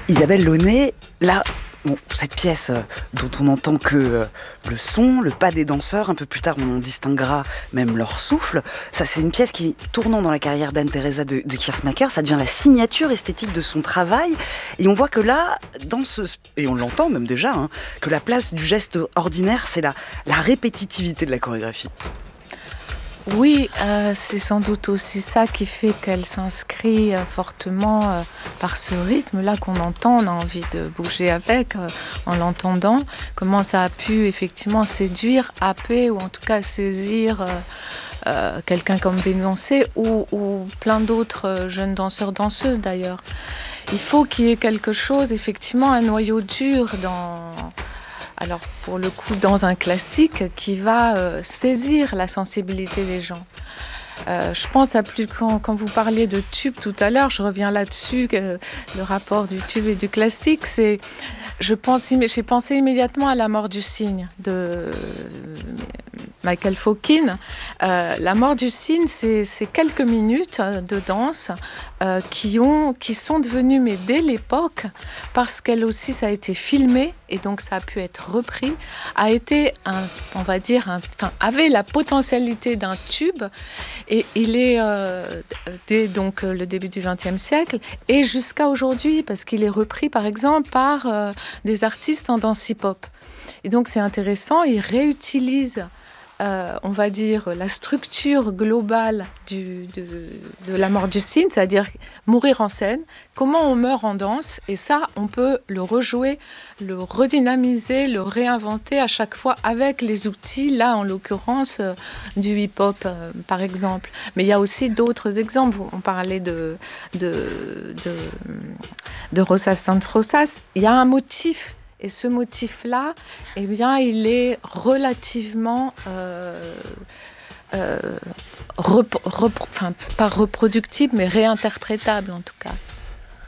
Isabelle Launay, là, bon, cette pièce dont on n'entend que le son, le pas des danseurs, un peu plus tard on en distinguera même leur souffle, ça c'est une pièce qui, tournant dans la carrière d'Anne-Theresa de Keersmaeker, ça devient la signature esthétique de son travail, et on voit que là, et on l'entend même déjà, que la place du geste ordinaire, c'est la répétitivité de la chorégraphie. Oui, c'est sans doute aussi ça qui fait qu'elle s'inscrit fortement par ce rythme-là qu'on entend. On a envie de bouger avec en l'entendant. Comment ça a pu effectivement séduire, happer ou en tout cas saisir quelqu'un comme Beyoncé ou plein d'autres jeunes danseurs-danseuses d'ailleurs. Il faut qu'il y ait quelque chose, effectivement, un noyau dur alors pour le coup dans un classique qui va saisir la sensibilité des gens. Je pense à quand vous parliez de tube tout à l'heure, je reviens là-dessus, le rapport du tube et du classique, j'ai pensé immédiatement à La mort du cygne de Michael Fokine. La mort du cygne, c'est quelques minutes de danse qui sont devenues, mais dès l'époque, parce qu'elle aussi, ça a été filmé et donc ça a pu être repris, avait la potentialité d'un tube et il est dès donc le début du XXe siècle et jusqu'à aujourd'hui, parce qu'il est repris par exemple par des artistes en danse hip-hop. Et donc c'est intéressant, ils réutilisent on va dire, la structure globale de la mort du cygne, c'est-à-dire mourir en scène, comment on meurt en danse, et ça, on peut le rejouer, le redynamiser, le réinventer à chaque fois avec les outils, là, en l'occurrence, du hip-hop, par exemple. Mais il y a aussi d'autres exemples. On parlait de Rosas Sans Rosas. Il y a un motif. Et ce motif-là, eh bien, il est relativement, pas reproductible, mais réinterprétable en tout cas.